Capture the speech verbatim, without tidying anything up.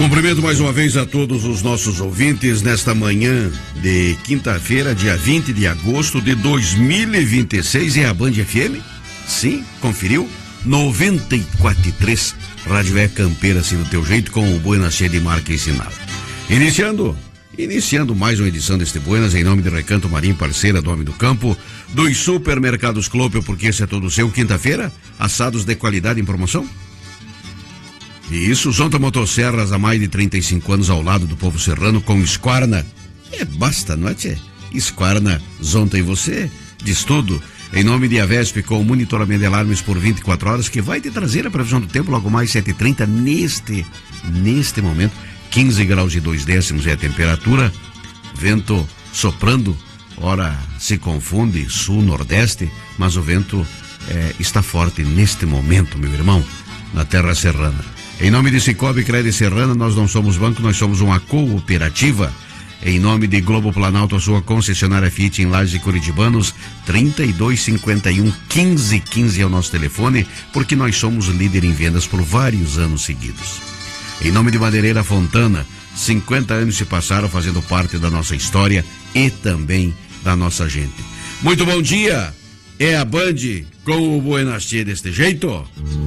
Cumprimento mais uma vez a todos os nossos ouvintes nesta manhã de quinta-feira, dia vinte de agosto de dois mil e vinte e seis. É a Band F M? Sim, conferiu? noventa e quatro ponto três, Rádio é Campeira, assim do teu jeito, com o Buenas cheio de marca ensinada. Iniciando, iniciando mais uma edição deste Buenas, em nome de Recanto Marinho, parceira do Homem do Campo, dos supermercados Clopel, porque esse é todo seu. Quinta-feira, assados de qualidade em promoção. E isso, Zonta Motosserras, há mais de trinta e cinco anos ao lado do povo serrano, com Esquarna. É, basta, não é, tchê? Esquarna, Zonta e você, diz tudo. Em nome de Avesp, com o monitoramento de alarmes por vinte e quatro horas, que vai te trazer a previsão do tempo logo mais sete e trinta, neste, neste momento, quinze graus e dois décimos é a temperatura, vento soprando, ora se confunde sul-nordeste, mas o vento é, está forte neste momento, meu irmão, na terra serrana. Em nome de Cicobi Crédito Serrana, nós não somos banco, nós somos uma cooperativa. Em nome de Globo Planalto, a sua concessionária Fiat em Lages e Curitibanos, trinta e dois cinquenta e um, quinze quinze é o nosso telefone, porque nós somos líder em vendas por vários anos seguidos. Em nome de Madeireira Fontana, cinquenta anos se passaram fazendo parte da nossa história e também da nossa gente. Muito bom dia, é a Band com o Buenas Cheia deste jeito.